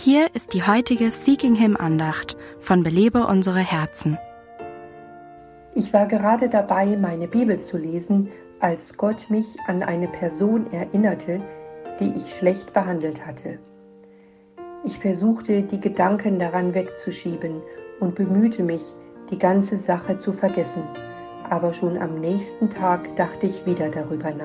Hier ist die heutige Seeking Him Andacht von Belebe unsere Herzen. Ich war gerade dabei, meine Bibel zu lesen, als Gott mich an eine Person erinnerte, die ich schlecht behandelt hatte. Ich versuchte, die Gedanken daran wegzuschieben und bemühte mich, die ganze Sache zu vergessen. Aber schon am nächsten Tag dachte ich wieder darüber nach.